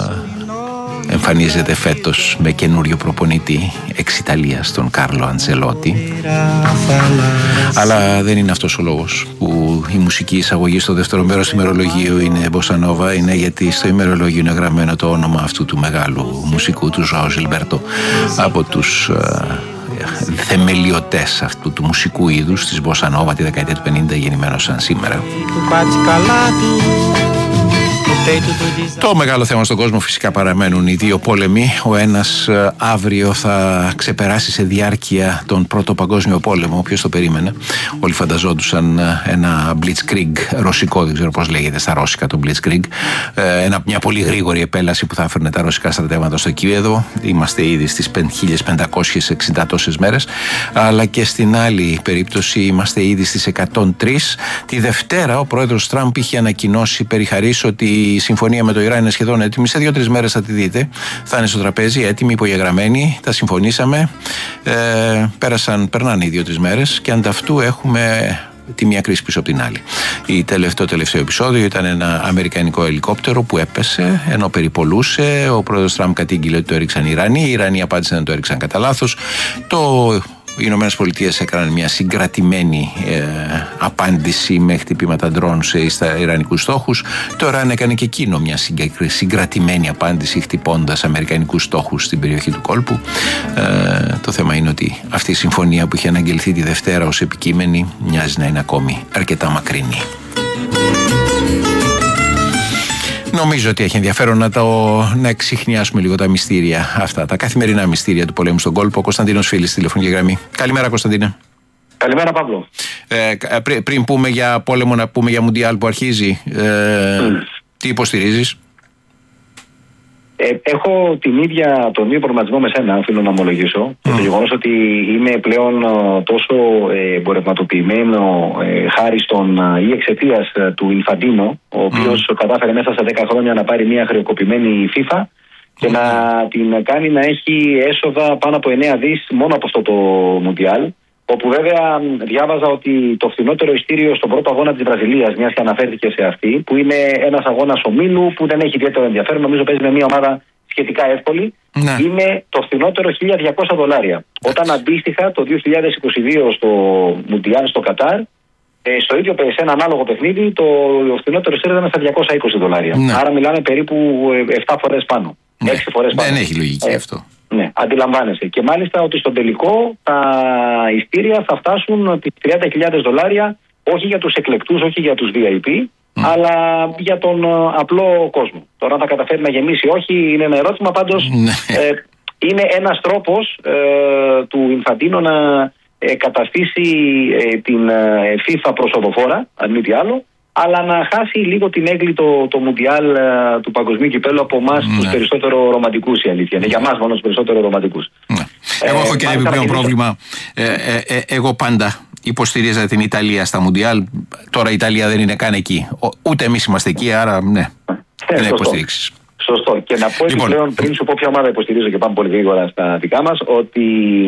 εμφανίζεται φέτος με καινούριο προπονητή εξ-Ιταλίας, τον Κάρλο Αντσελότη. Αλλά δεν είναι αυτός ο λόγος που η μουσική εισαγωγή στο δεύτερο μέρος του ημερολογίου είναι μποσανόβα. Είναι γιατί στο ημερολόγιο είναι γραμμένο το όνομα αυτού του μεγάλου μουσικού, του Ζωάο Ζιλμπέρτο, από τους θεμελιωτές αυτού του μουσικού είδους της μποσανόβα τη δεκαετία του 50, γεννημένος σαν σήμερα. Το μεγάλο θέμα στον κόσμο φυσικά παραμένουν οι δύο πόλεμοι. Ο ένας αύριο θα ξεπεράσει σε διάρκεια τον Πρώτο Παγκόσμιο Πόλεμο. Ποιος το περίμενε? Όλοι φανταζόντουσαν ένα blitzkrieg ρωσικό, δεν ξέρω πώς λέγεται στα ρώσικα το blitzkrieg, μια πολύ γρήγορη επέλαση που θα έφερνε τα ρωσικά στρατεύματα στο Κίεβο. Είμαστε ήδη στις 1560 τόσες μέρες. Αλλά και στην άλλη περίπτωση είμαστε ήδη στις 103. Τη Δευτέρα ο πρόεδρος Τραμπ είχε ανακοινώσει περιχαρής ότι η συμφωνία με το Ιράν είναι σχεδόν έτοιμη. Σε 2-3 μέρες θα τη δείτε. Θα είναι στο τραπέζι, έτοιμη, υπογεγραμμένη. Τα συμφωνήσαμε. Περνάνε οι 2-3 μέρες και ανταυτού έχουμε τη μία κρίση πίσω από την άλλη. Το τελευταίο επεισόδιο ήταν ένα αμερικανικό ελικόπτερο που έπεσε ενώ περιπολούσε. Ο πρόεδρος Τραμπ κατήγγειλε ότι το έριξαν οι Ιρανοί. Οι Ιρανοί απάντησαν ότι το έριξαν κατά λάθος. Οι Ηνωμένες Πολιτείες έκαναν μια συγκρατημένη απάντηση με χτυπήματα ντρόν στα ιρανικούς στόχους. Το Ιράν έκανε και εκείνο μια συγκρατημένη απάντηση χτυπώντας αμερικανικούς στόχους στην περιοχή του κόλπου. Το θέμα είναι ότι αυτή η συμφωνία που είχε αναγγελθεί τη Δευτέρα ως επικείμενη μοιάζει να είναι ακόμη αρκετά μακρινή. Νομίζω ότι έχει ενδιαφέρον να εξιχνιάσουμε λίγο τα μυστήρια αυτά, τα καθημερινά μυστήρια του πολέμου στον κόλπο. Ο Κωνσταντίνος Φίλης, τηλεφωνική γραμμή. Καλημέρα, Κωνσταντίνε. Καλημέρα, Παύλο. Πριν πούμε για πόλεμο, να πούμε για Μουντιάλ που αρχίζει. Τι υποστηρίζεις? Έχω τον ίδιο προβληματισμό με σένα, οφείλω να ομολογήσω. Το γεγονός ότι είναι πλέον τόσο εμπορευματοποιημένο χάρη ή εξαιτίας του Ινφαντίνο, ο οποίος κατάφερε μέσα σε 10 χρόνια να πάρει μια χρεοκοπημένη FIFA και να την κάνει να έχει έσοδα πάνω από 9 δις μόνο από αυτό το Μουντιάλ. Όπου βέβαια διάβαζα ότι το φθηνότερο ειστήριο στον πρώτο αγώνα της Βραζιλίας, μιας και αναφέρθηκε σε αυτή, που είναι ένας αγώνας ομίλου που δεν έχει ιδιαίτερο ενδιαφέρον, νομίζω παίζει με μια ομάδα σχετικά εύκολη, είναι το φθηνότερο $1.200. Όταν αντίστοιχα το 2022 στο Μουντιάλ στο Κατάρ, στο ίδιο σε ένα ανάλογο παιχνίδι, το φθηνότερο ειστήριο ήταν στα $220. Άρα μιλάμε περίπου 7 φορές πάνω. 6 φορές πάνω. Δεν έχει λογική αυτό. Ναι, αντιλαμβάνεσαι. Και μάλιστα ότι στον τελικό τα ειστήρια θα φτάσουν τις $30.000, όχι για τους εκλεκτούς, όχι για τους VIP, αλλά για τον απλό κόσμο. Τώρα αν θα καταφέρει να γεμίσει όχι είναι ένα ερώτημα, πάντως είναι ένας τρόπος του Ινφαντίνο να καταστήσει την FIFA προσοδοφόρα, αν μη τι άλλο, αλλά να χάσει λίγο την έγκλη το Μουντιάλ του παγκοσμίου κυπέλλου από εμάς τους περισσότερο ρομαντικούς, η αλήθεια είναι. Για εμάς μόνο τους περισσότερο ρομαντικούς. Εγώ έχω και ένα επιπλέον πρόβλημα. Εγώ πάντα υποστηρίζα την Ιταλία στα Μουντιάλ. Τώρα η Ιταλία δεν είναι καν εκεί. Ούτε εμείς είμαστε εκεί, άρα ναι. Δεν υποστηρίξεις. Σωστό. Και να πω επιπλέον, πριν σου πω ποια ομάδα υποστηρίζω και πάμε πολύ γρήγορα στα δικά μας, ότι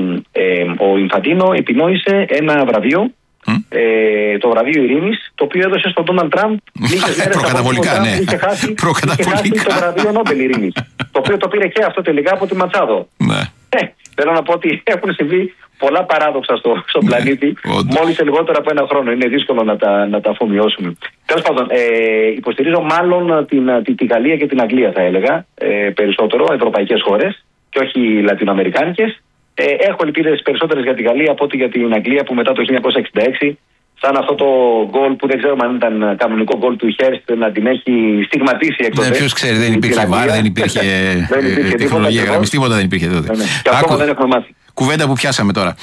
ο Ινφαντίνο επινόησε ένα βραβείο. Το βραβείο Ειρήνης, το οποίο έδωσε στον Ντόναλντ Τραμπ λίγες μέρες προκαταβολικά, ναι. Είχε χάσει το βραβείο Νόμπελ Ειρήνης, το οποίο το πήρε και αυτό τελικά από τη Ματσάδο. Θέλω να πω ότι έχουν συμβεί πολλά παράδοξα στον πλανήτη μόλις σε λιγότερο από ένα χρόνο. Είναι δύσκολο να τα αφομοιώσουμε. Τέλος πάντων, υποστηρίζω μάλλον τη Γαλλία και την Αγγλία, θα έλεγα, περισσότερο, ευρωπαϊκές χώρες και όχι λατινοαμερικάνικες. Έχω ελπίδες περισσότερες για τη Γαλλία από ότι για την Αγγλία, που μετά το 1966, σαν αυτό το γκολ που δεν ξέρουμε αν ήταν κανονικό γκολ του Χέρστ, να την έχει στιγματίσει εκτός. Ποιος ξέρει, δεν υπήρχε βάρ, δεν υπήρχε τεχνολογία γραμμής, τίποτα δεν υπήρχε τότε. Και ακόμα δεν έχουμε μάθει. Κουβέντα που πιάσαμε τώρα.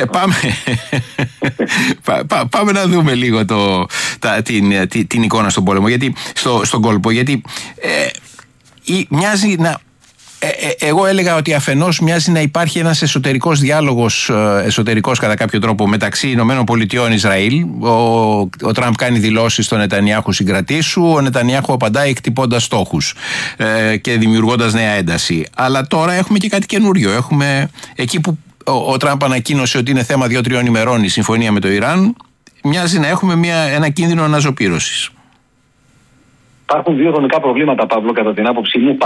Πάμε να δούμε λίγο την εικόνα στον πόλεμο, στον κόλπο, γιατί μοιάζει να... Εγώ έλεγα ότι αφενός μοιάζει να υπάρχει ένας εσωτερικός διάλογος, εσωτερικός κατά κάποιο τρόπο, μεταξύ Ηνωμένων Πολιτειών και Ισραήλ. Ο Τραμπ κάνει δηλώσεις στον Νετανιάχου συγκρατήσου, ο Νετανιάχου απαντάει εκτυπώντας στόχους και δημιουργώντας νέα ένταση. Αλλά τώρα έχουμε και κάτι καινούριο. Έχουμε εκεί που ο Τραμπ ανακοίνωσε ότι είναι θέμα 2-3 ημερών η συμφωνία με το Ιράν, μοιάζει να έχουμε ένα κίνδυνο αναζωπήρωσης. Υπάρχουν δύο δομικά προβλήματα, Παύλο, κατά την άποψή μου.